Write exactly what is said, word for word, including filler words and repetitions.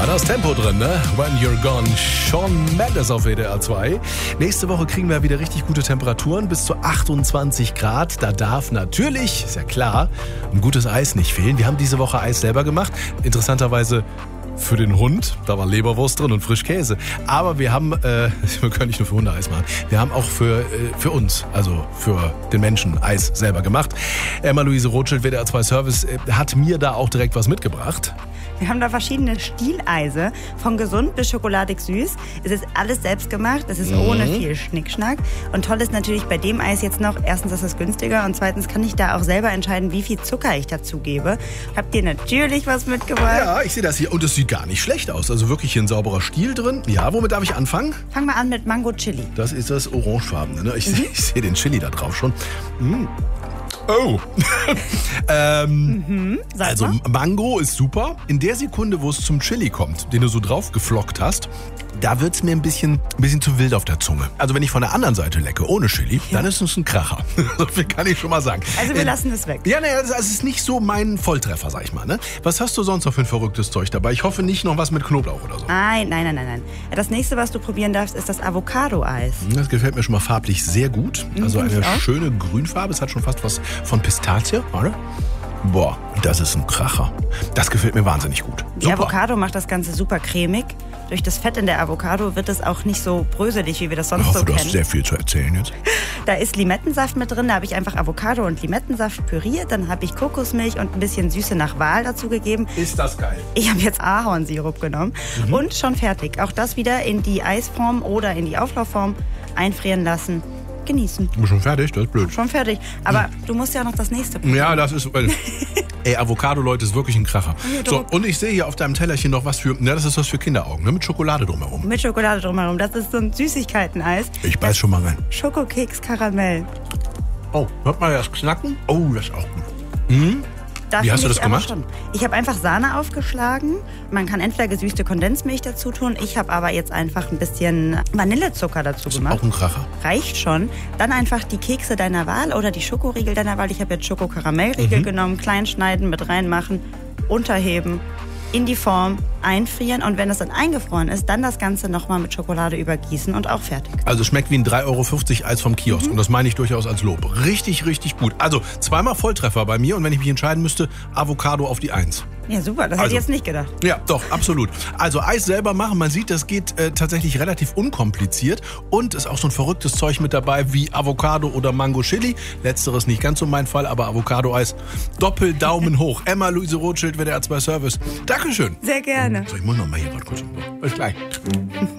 Ja, da ist Tempo drin, ne? When You're Gone. Shawn Mendes auf W D R zwei. Nächste Woche kriegen wir wieder richtig gute Temperaturen, bis zu achtundzwanzig Grad. Da darf natürlich, ist ja klar, ein gutes Eis nicht fehlen. Wir haben diese Woche Eis selber gemacht. Interessanterweise für den Hund, da war Leberwurst drin und Frischkäse. Aber wir haben, äh, wir können nicht nur für Hunde Eis machen, wir haben auch für, äh, für uns, also für den Menschen Eis selber gemacht. Emma-Luise Rothschild, W D R zwei Service, äh, hat mir da auch direkt was mitgebracht. Wir haben da verschiedene Stieleise, von gesund bis schokoladig süß. Es ist alles selbst gemacht, es ist mhm. ohne viel Schnickschnack. Und toll ist natürlich bei dem Eis jetzt noch, erstens ist es günstiger und zweitens kann ich da auch selber entscheiden, wie viel Zucker ich dazu gebe. Habt ihr natürlich was mitgebracht? Ja, ich sehe das hier und es sieht gar nicht schlecht aus. Also wirklich hier ein sauberer Stiel drin. Ja, womit darf ich anfangen? Fang mal an mit Mango Chili. Das ist das orangefarbene, ne? Ich, mhm. ich sehe den Chili da drauf schon. Mm. Oh. ähm, mhm, also Mango ist super. In der Sekunde, wo es zum Chili kommt, den du so drauf geflockt hast, da wird es mir ein bisschen, ein bisschen zu wild auf der Zunge. Also wenn ich von der anderen Seite lecke, ohne Chili, ja. dann ist es ein Kracher. So viel kann ich schon mal sagen. Also wir äh, lassen es weg. Ja, naja, das ist nicht so mein Volltreffer, sag ich mal. Ne? Was hast du sonst noch für ein verrücktes Zeug dabei? Ich hoffe nicht noch was mit Knoblauch oder so. Nein, nein, nein, nein, nein. Das nächste, was du probieren darfst, ist das Avocado-Eis. Das gefällt mir schon mal farblich sehr gut. Also eine schöne Grünfarbe. Es hat schon fast was von Pistazie, oder? Boah, das ist ein Kracher. Das gefällt mir wahnsinnig gut. Die Super. Avocado macht das Ganze super cremig. Durch das Fett in der Avocado wird es auch nicht so bröselig, wie wir das sonst ich hoffe, so du kennen. hast sehr viel zu erzählen jetzt. Da ist Limettensaft mit drin, da habe ich einfach Avocado und Limettensaft püriert. Dann habe ich Kokosmilch und ein bisschen Süße nach Wahl dazu gegeben. Ist das geil. Ich habe jetzt Ahornsirup genommen mhm. und schon fertig. Auch das wieder in die Eisform oder in die Auflaufform einfrieren lassen. Genießen. Du bist schon fertig? Das ist blöd. Schon fertig. Aber hm. du musst ja noch das nächste probieren. Ja, das ist... Ey, Avocado, Leute, ist wirklich ein Kracher. So, und ich sehe hier auf deinem Tellerchen noch was für... Ja, das ist was für Kinderaugen, ne? Mit Schokolade drumherum. Mit Schokolade drumherum. Das ist so ein Süßigkeiteneis. Ich beiß schon mal rein. Schokokeks Karamell. Oh, hört mal das Knacken? Oh, das ist auch gut. Mhm. Da Wie hast du das gemacht? Schon. Ich habe einfach Sahne aufgeschlagen. Man kann entweder gesüßte Kondensmilch dazu tun. Ich habe aber jetzt einfach ein bisschen Vanillezucker dazu das gemacht. Ist auch ein Kracher. Reicht schon. Dann einfach die Kekse deiner Wahl oder die Schokoriegel deiner Wahl. Ich habe jetzt Schokokaramellriegel mhm. genommen, klein schneiden, mit reinmachen, unterheben, in die Form einfrieren und wenn es dann eingefroren ist, dann das Ganze nochmal mit Schokolade übergießen und auch fertig. Also schmeckt wie ein drei Euro fünfzig Eis vom Kiosk mhm. und das meine ich durchaus als Lob. Richtig, richtig gut. Also zweimal Volltreffer bei mir und wenn ich mich entscheiden müsste, Avocado auf die Eins. Ja, super. Das also, hätte ich jetzt nicht gedacht. Ja, doch, absolut. Also Eis selber machen, man sieht, das geht äh, tatsächlich relativ unkompliziert und ist auch so ein verrücktes Zeug mit dabei wie Avocado oder Mango Chili. Letzteres nicht ganz so mein Fall, aber Avocado-Eis. Doppel-Daumen hoch. Emma-Luise Rothschild, W D R zwei Service. Dankeschön. Sehr gerne. So, ich muss noch mal hier was kurz. Bis gleich.